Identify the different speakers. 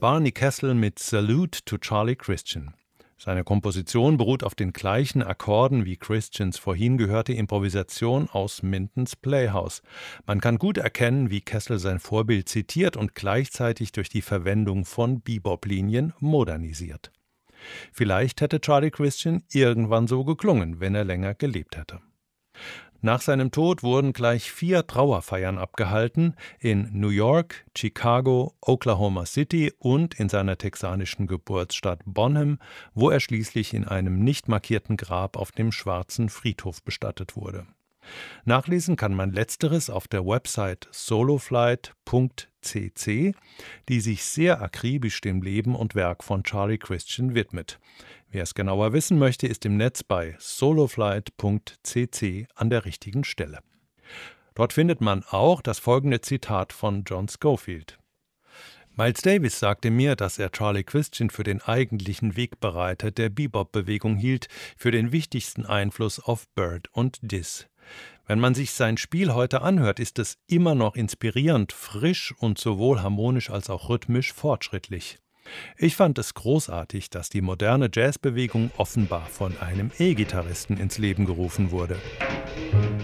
Speaker 1: Barney Kessel mit Salute to Charlie Christian. Seine Komposition beruht auf den gleichen Akkorden wie Christians vorhin gehörte Improvisation aus Mintons Playhouse. Man kann gut erkennen, wie Kessel sein Vorbild zitiert und gleichzeitig durch die Verwendung von Bebop-Linien modernisiert. Vielleicht hätte Charlie Christian irgendwann so geklungen, wenn er länger gelebt hätte. Nach seinem Tod wurden gleich 4 Trauerfeiern abgehalten in New York, Chicago, Oklahoma City und in seiner texanischen Geburtsstadt Bonham, wo er schließlich in einem nicht markierten Grab auf dem Schwarzen Friedhof bestattet wurde. Nachlesen kann man Letzteres auf der Website soloflight.cc, die sich sehr akribisch dem Leben und Werk von Charlie Christian widmet. Wer es genauer wissen möchte, ist im Netz bei soloflight.cc an der richtigen Stelle. Dort findet man auch das folgende Zitat von John Scofield. Miles Davis sagte mir, dass er Charlie Christian für den eigentlichen Wegbereiter der Bebop-Bewegung hielt, für den wichtigsten Einfluss auf Bird und Diss. Wenn man sich sein Spiel heute anhört, ist es immer noch inspirierend, frisch und sowohl harmonisch als auch rhythmisch fortschrittlich. Ich fand es großartig, dass die moderne Jazzbewegung offenbar von einem E-Gitarristen ins Leben gerufen wurde.